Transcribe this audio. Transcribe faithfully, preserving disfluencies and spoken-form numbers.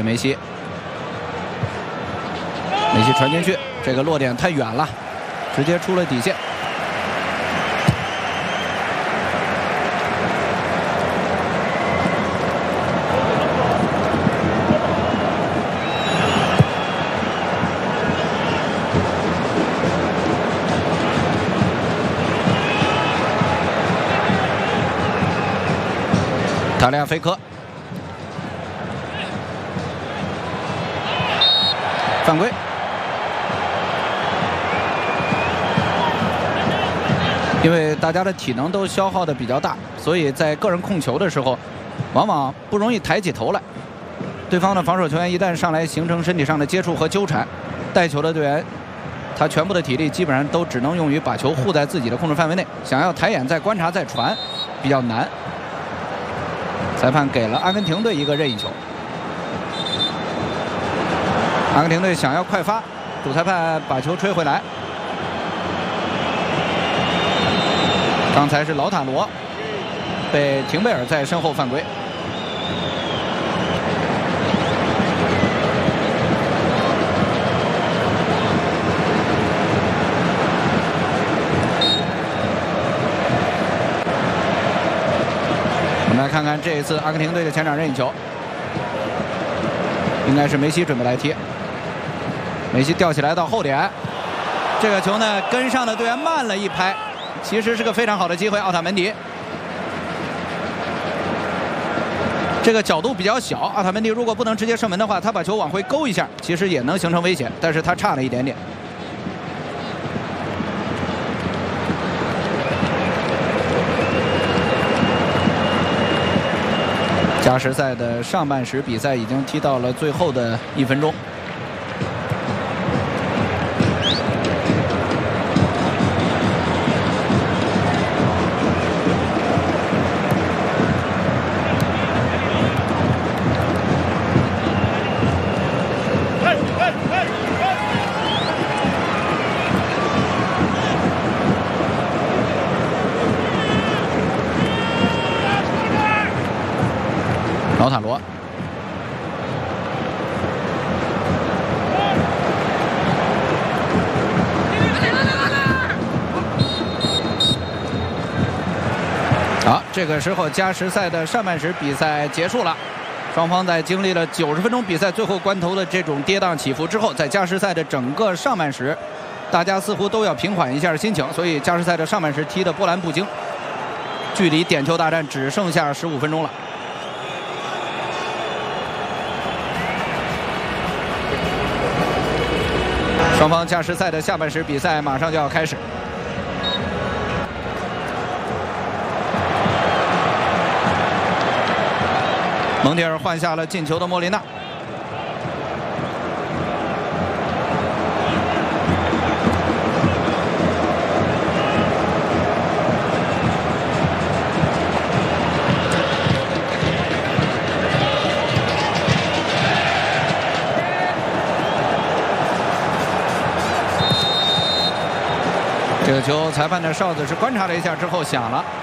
梅西，梅西传进去，这个落点太远了，直接出了底线。 塔利亚菲科，犯规。因为大家的体能都消耗的比较大，所以在个人控球的时候，往往不容易抬起头来。对方的防守球员一旦上来形成身体上的接触和纠缠，带球的队员，他全部的体力基本上都只能用于把球护在自己的控制范围内，想要抬眼再观察再传，比较难。 裁判给了阿根廷队一个任意球。阿根廷队想要快发，主裁判把球吹回来。刚才是劳塔罗被廷贝尔在身后犯规。我们来看看这一次阿根廷队的前场任意球，应该是梅西准备来踢。梅西吊起来到后点，这个球呢跟上的队员慢了一拍，其实是个非常好的机会。奥塔门迪，这个角度比较小，奥塔门迪如果不能直接射门的话，他把球往回勾一下，其实也能形成危险，但是他差了一点点。 加时赛的上半时比赛已经踢到了最后的一分钟。劳塔罗，好，这个时候加时赛的上半时比赛结束了，双方在经历了九十分钟比赛最后关头的这种跌宕起伏之后，在加时赛的整个上半时，大家似乎都要平缓一下心情，所以加时赛的上半时踢得波澜不惊，距离点球大战只剩下十五分钟了。 双方加时赛的下半时比赛马上就要开始。蒙蒂尔换下了进球的莫莉纳。这个球，裁判的哨子是观察了一下之后响了。